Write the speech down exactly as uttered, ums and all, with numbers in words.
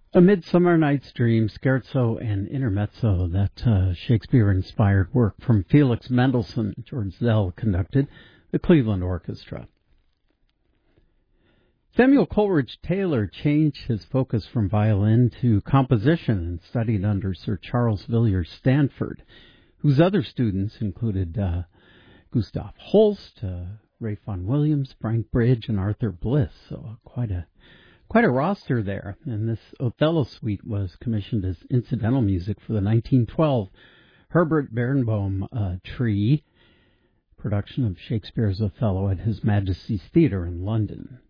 A Midsummer Night's Dream, Scherzo and Intermezzo, that uh, Shakespeare-inspired work from Felix Mendelssohn. George Zell conducted the Cleveland Orchestra. Samuel Coleridge Taylor changed his focus from violin to composition and studied under Sir Charles Villiers Stanford, whose other students included uh, Gustav Holst, uh, Ray Vaughan Williams, Frank Bridge, and Arthur Bliss. So uh, quite a quite a roster there. And this Othello suite was commissioned as incidental music for the nineteen twelve Herbert Barenboim uh, Tree production of Shakespeare's Othello at His Majesty's Theatre in London.